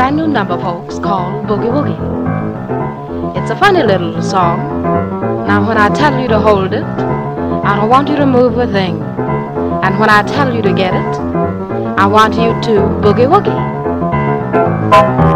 brand new number, folks, called Boogie Woogie. It's a funny little song. Now, when I tell you to hold it, I don't want you to move a thing. And when I tell you to get it, I want you to boogie woogie.